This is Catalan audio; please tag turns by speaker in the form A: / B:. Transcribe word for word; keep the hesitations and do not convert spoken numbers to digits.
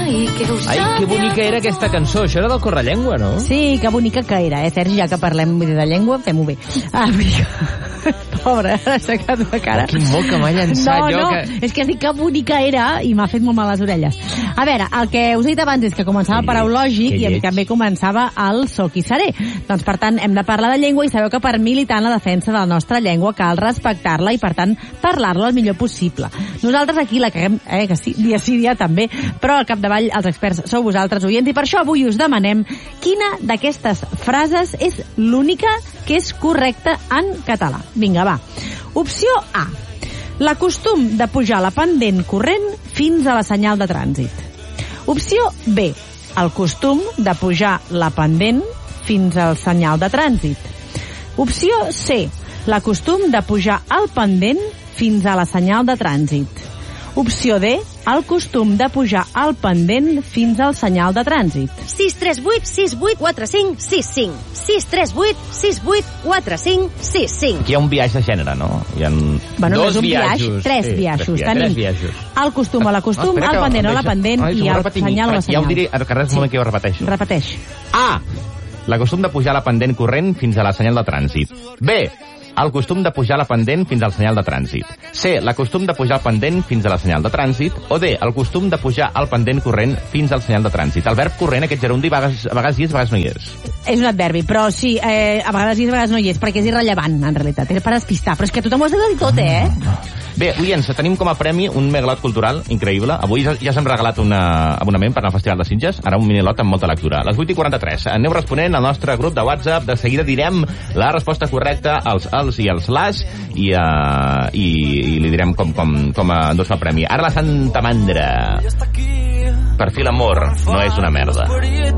A: i que ho
B: Ai, que bonica era aquesta cançó. Això era del Correllengua, no?
C: Sí, que bonica que era, eh, Sergi? Ja que parlem de llengua, fem-ho bé. Ah, pobre, ha aixecat la cara.
B: Quin moc que m'ha llançat
C: no,
B: jo.
C: No,
B: que...
C: és que has dit que bonica era i m'ha fet molt mal les orelles. A veure, el que us he dit abans és que començava el paraulògic i també començava el soc i seré. Doncs, per tant, hem de parlar de llengua i sabeu que per militar en la defensa de la nostra llengua cal respectar-la i, per tant, parlar-la el millor possible. Nosaltres aquí la caguem, eh, que sí, dia sí, dia també, però al capdavall els experts sou vosaltres, oients, i per això avui us demanem quina d'aquestes frases és l'única que és correcta en català. Vinga, va. Opció A. L'acostum de pujar la pendent corrent fins a la senyal de trànsit. Opció B. El costum de pujar la pendent fins al senyal de trànsit. Opció C. L'acostum de pujar el pendent fins a la senyal de trànsit. Opció D. El costum de pujar el pendent fins al senyal de trànsit.
D: sis tres vuit sis vuit quatre cinc sis cinc. sis tres vuit sis vuit quatre cinc sis cinc.
B: Aquí hi ha un viatge de gènere, no? Hi ha
C: bueno,
B: dos
C: no és un
B: viatges.
C: viatge, tres
B: sí,
C: viatges.
B: Tres,
C: Tenim
B: tres viatges.
C: el costum a l'acostum,
B: Ah,
C: el pendent o la pendent
B: Ai,
C: i el senyal o la senyal.
B: Ja ho diré, que res, un moment que jo repeteixo.
C: Repeteix.
B: A. L'acostum de pujar la pendent corrent fins a la senyal de trànsit. B. El costum de pujar la pendent fins al senyal de trànsit. C. L'acostum de pujar el pendent fins a la senyal de trànsit. O D. El costum de pujar el pendent corrent fins al senyal de trànsit. El verb corrent, aquest gerundi, a vegades, a vegades hi és, a vegades no hi és.
C: És un adverbi, però sí, eh, a vegades hi és, a vegades no hi és, perquè és irrellevant, en realitat. És per despistar, però és que tothom ho has de dir tot, eh?
B: Bé, oients, tenim com a premi un megalot cultural increïble. Avui ja, ja s'hem regalat un abonament per anar al Festival de Sitges, ara un minilot amb molta lectura. A les vuit i quaranta-tres aneu responent al nostre grup de WhatsApp, de seguida direm la resposta correcta, els els i els las, i, uh, i, i li direm com, com, com endosar el premi. Ara la Santa Mandra. Per fi l'amor no és una merda.